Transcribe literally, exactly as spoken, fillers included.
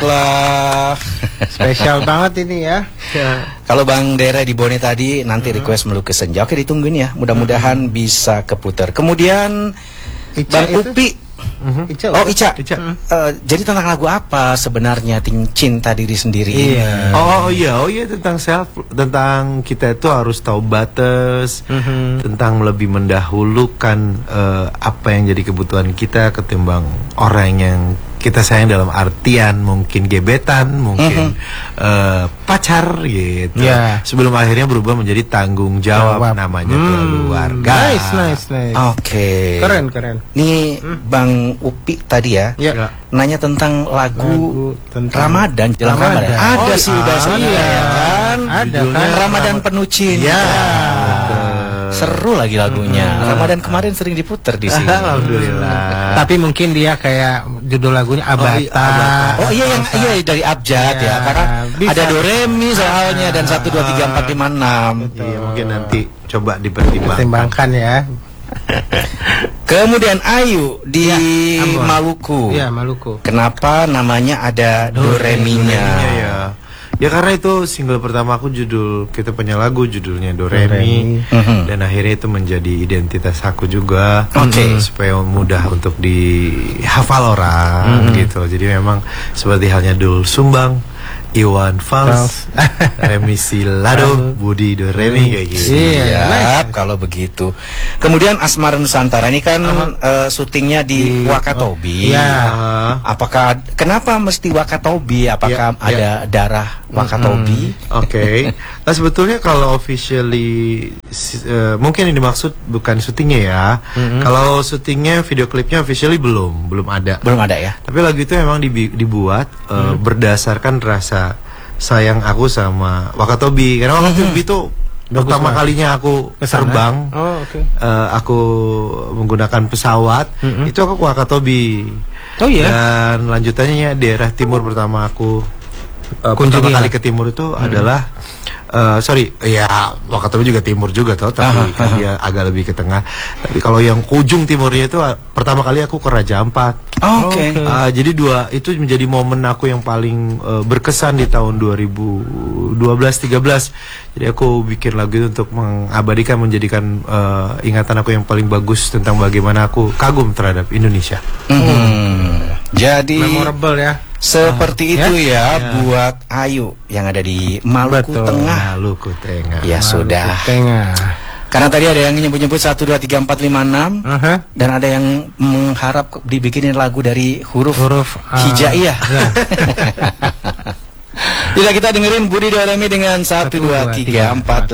Baiklah. Spesial banget ini ya. Ya. Kalau Bang Dere di Bone tadi nanti request melukis senja. Oke, ditungguin ya. Mudah-mudahan hmm. bisa keputar. Kemudian Ica Bang itu? Upi. Uh-huh. Ica, oh Ica, Ica. Uh, jadi tentang lagu apa sebenarnya Cinta Diri Sendiri? Iya. Oh iya, oh iya tentang self, tentang kita itu harus tahu batas, uh-huh. tentang lebih mendahulukan uh, apa yang jadi kebutuhan kita ketimbang orang yang kita sayang dalam artian mungkin gebetan, mungkin uh-huh. uh, pacar gitu. Yeah. Sebelum akhirnya berubah menjadi tanggung jawab, jawab. namanya hmm. keluarga. Nice, nice, nice. Oke. Okay. Keren, keren. Nih hmm. Bang Upi tadi ya, yeah. nanya tentang lagu, lagu tentang Ramadan, jelang Ramadan. Ramadan. Ada oh, sih, udah iya. ya kan? Ada kan? Ramadan Penuh Cinta. Ya. Seru lagi lagunya. Hmm. Ramadan kemarin sering diputer di sini. Alhamdulillah. Tapi mungkin dia kayak judul lagunya Abata. Oh, oh iya yang iya dari abjad ya, ya karena bisa. Ada do re mi soalnya dan satu dua tiga empat lima enam. Iya, mungkin nanti coba dipertimbangkan. Pertimbangkan ya. Kemudian Ayu di ya, Maluku. Iya, Maluku. Kenapa namanya ada do re mi-nya? Ya. Ya karena itu single pertama aku, judul kita punya lagu judulnya Do Re Mi, uh-huh. dan akhirnya itu menjadi identitas aku juga, okay. supaya mudah untuk dihafal orang, uh-huh. gitu. Jadi memang seperti halnya Dul Sumbang, Iwan Fals, Remi Silado, Budi Do Re Mi kayak gitu. Iya, nice. Kalau begitu. Kemudian Asmara Nusantara ini kan uh-huh. uh, syutingnya di, di Wakatobi. Iya. Uh, apakah kenapa mesti Wakatobi? Apakah yeah, ada yeah. darah Wakatobi? Mm-hmm. Oke. Okay. Nah sebetulnya kalau officially uh, mungkin yang dimaksud bukan syutingnya ya. Mm-hmm. Kalau syutingnya, video klipnya officially belum, belum ada. Belum ada ya. Tapi lagu itu memang dibi- dibuat uh, mm-hmm. berdasarkan rasa sayang aku sama Wakatobi. Karena Wakatobi itu mm-hmm. pertama kalinya aku Kesana. terbang, oh, okay. uh, aku menggunakan pesawat, mm-hmm. itu aku ke Wakatobi. Oh iya. Dan lanjutannya daerah timur pertama aku uh, pertama kali ke timur itu mm-hmm. adalah Uh, sorry, ya Wakatobi juga timur juga tau, tapi aha, kan aha. dia agak lebih ke tengah. Tapi kalau yang ujung timurnya itu uh, pertama kali aku ke Raja Ampat. Oh, Oke. Okay. Uh, jadi dua itu menjadi momen aku yang paling uh, berkesan di tahun dua ribu dua belas tiga belas. Jadi aku bikin lagu itu untuk mengabadikan, menjadikan uh, ingatan aku yang paling bagus tentang bagaimana aku kagum terhadap Indonesia. Hmm. Jadi memorable ya. Seperti uh, itu ya, ya buat Ayu yang ada di Maluku Betul. Tengah. Maluku Tengah. Ya Maluku sudah. Tengah. Karena tadi ada yang nyebut-nyebut satu dua tiga empat lima enam uh-huh. dan ada yang mengharap dibikinin lagu dari huruf huruf uh, hijaiyah. Ya. Tidak, kita dengerin Budi Do Re Mi dengan satu dua tiga empat